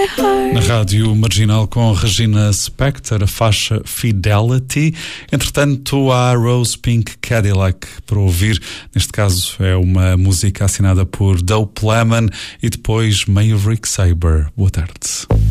my heart. Na Rádio Marginal com Regina Spektor, a faixa Fidelity. Entretanto, há Rose Pink Cadillac para ouvir. Neste caso é uma música assinada por Dope Lemon e depois Maverick Sabre. Boa tarde.